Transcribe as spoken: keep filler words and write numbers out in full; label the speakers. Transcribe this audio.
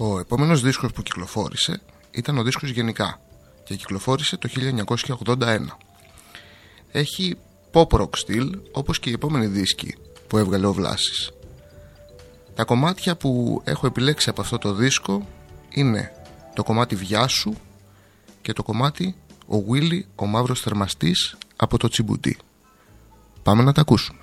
Speaker 1: Ο επόμενος δίσκος που κυκλοφόρησε ήταν ο δίσκος Γενικά και κυκλοφόρησε το χίλια εννιακόσια ογδόντα ένα. Έχει pop rock στυλ όπως και οι επόμενοι δίσκοι που έβγαλε ο Βλάσης. Τα κομμάτια που έχω επιλέξει από αυτό το δίσκο είναι το κομμάτι Βιάσου και το κομμάτι Ο Βίλι ο Μαύρος Θερμαστής από το Τσιμπουτί. Πάμε να τα ακούσουμε.